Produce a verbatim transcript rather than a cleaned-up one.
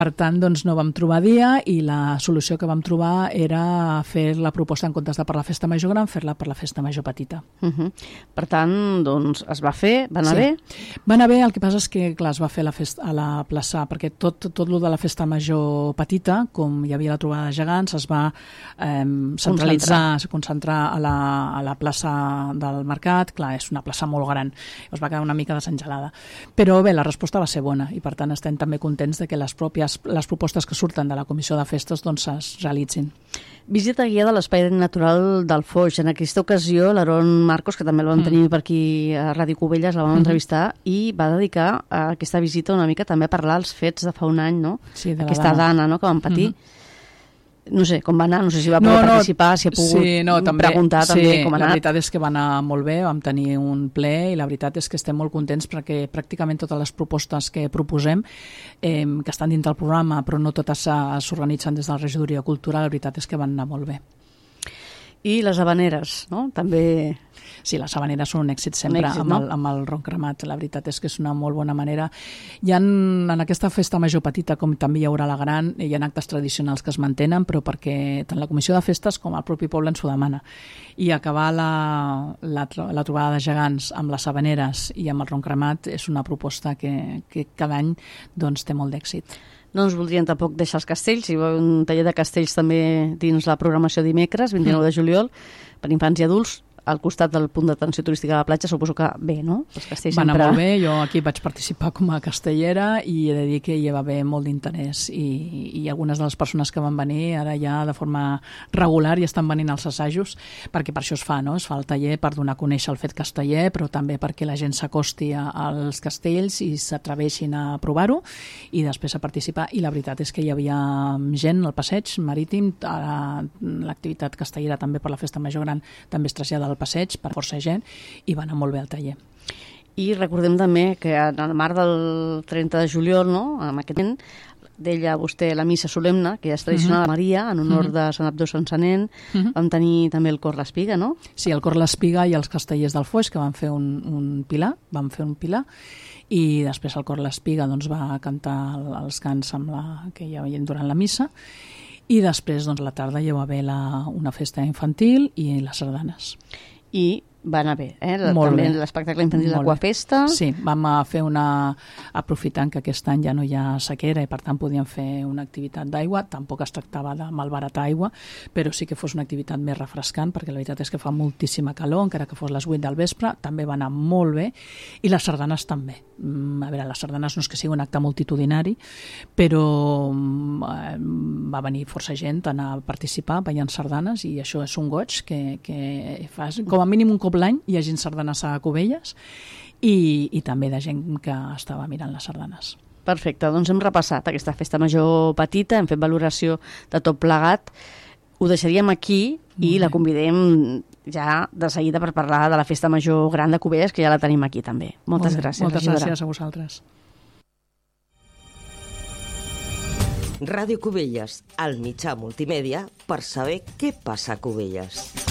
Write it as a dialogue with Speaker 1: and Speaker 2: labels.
Speaker 1: Per tant, doncs, no vam trobar dia i la solució que vam trobar era fer la proposta, en comptes de per la festa major gran, fer-la per la festa major petita.
Speaker 2: Uh -huh. Per tant, doncs, es va fer, va anar
Speaker 1: sí.
Speaker 2: bé?
Speaker 1: Va anar bé, el que passa és que, clar, es va fer la festa a la plaça, perquè tot, tot el de la festa major petita, com hi havia la trobada de gegants, es va eh, centralitzar, concentrar, concentrar a, la, a la plaça del Mercat. Clar, és una plaça molt gran, es va quedar una mica desengelada. Però bé, la resposta va ser bona i, per tant, estem també contents de que les pròpies les propostes que surten de la Comissió de Festes doncs es realitzin.
Speaker 2: Visita guiada a l'Espai Natural del Foix. En aquesta ocasió, l'Aaron Marcos, que també el vam mm. tenir per aquí a Ràdio Cubelles, la vam mm-hmm. entrevistar i va dedicar a aquesta visita una mica també a parlar dels fets de fa un any, no?
Speaker 1: Sí, de
Speaker 2: aquesta
Speaker 1: dana,
Speaker 2: dana no? que van patir. Mm-hmm. No sé com va anar, no sé si va
Speaker 1: no,
Speaker 2: poder
Speaker 1: no,
Speaker 2: participar, si ha pogut
Speaker 1: sí, no, també,
Speaker 2: preguntar
Speaker 1: sí,
Speaker 2: també com ha anat.
Speaker 1: La veritat és que va anar molt bé, vam tenir un ple i la veritat és que estem molt contents perquè pràcticament totes les propostes que proposem, eh, que estan dins del programa, però no totes s'organitzen des de la Regidoria Cultural, la veritat és que van anar molt bé.
Speaker 2: I les habaneres, no? També...
Speaker 1: Sí, les habaneres són un èxit sempre, un èxit, amb, no? el, amb el ron cremat. La veritat és que és una molt bona manera. Hi ha, en aquesta festa major petita, com també hi haurà la gran, hi ha actes tradicionals que es mantenen, però perquè tant la Comissió de Festes com el propi poble ens ho demana. I acabar la, la, la trobada de gegants amb les habaneres i amb el ron cremat és una proposta que, que cada any doncs, té molt d'èxit.
Speaker 2: No ens voldrien tampoc deixar els castells, hi va un taller de castells també dins la programació dimecres, vint-i-nou de juliol, per infants i adults, al costat del punt d'atenció turística de la platja. Suposo que bé, no? Els castells
Speaker 1: va anar
Speaker 2: sempre...
Speaker 1: molt bé, jo aquí vaig participar com a castellera i he de dir que hi va haver molt d'interès i, i algunes de les persones que van venir ara ja de forma regular i estan venint als assajos, perquè per això es fa, no? Es fa el taller per donar a conèixer el fet casteller, però també perquè la gent s'acosti als castells i s'atreveixin a provar-ho i després a participar. I la veritat és que hi havia gent al passeig marítim, l'activitat castellera també per la festa major gran també es trasllada al passeig per força gent i va anar molt bé al taller.
Speaker 2: I recordem també que en el marc del trenta de juliol, no? En aquest moment, deia vostè la missa solemne, que ja és tradicional, uh-huh. a Maria, en honor uh-huh. de Sant Abdó Sant Sanent. Uh-huh. Vam tenir també el cor l'Espiga, no?
Speaker 1: Sí, el cor l'Espiga i els castellers del Foix, que van fer un, un pilar, van fer un pilar, i després el cor l'Espiga doncs, va cantar els cants amb la, que hi havia durant la missa, i després, doncs, la tarda hi va haver la, una festa infantil i les sardanes.
Speaker 2: I va anar bé, eh? La,
Speaker 1: Molt
Speaker 2: també
Speaker 1: bé.
Speaker 2: L'espectacle infantil d'Aquafesta.
Speaker 1: Sí, vam fer una... aprofitant que aquest any ja no hi ha sequera i per tant podíem fer una activitat d'aigua, tampoc es tractava de malbaratar aigua, però sí que fos una activitat més refrescant, perquè la veritat és que fa moltíssima calor, encara que fos les vuit del vespre, també va anar molt bé, i les sardanes també. A veure, les sardanes no és que sigui un acte multitudinari, però va venir força gent a anar a participar ballant sardanes i això és un goig que, que fas, com a mínim un cop l'any hi ha gent sardanes a Cubelles i, i també de gent que estava mirant les sardanes.
Speaker 2: Perfecte, doncs hem repassat aquesta festa major petita, hem fet valoració de tot plegat, ho deixaríem aquí i la convidem ja de seguida per parlar de la festa major gran de Cubelles, que ja la tenim aquí també. Moltes gràcies.
Speaker 1: Moltes gràcies a vosaltres.
Speaker 3: Ràdio Cubelles, el mitjà multimèdia per saber què passa a Cubelles.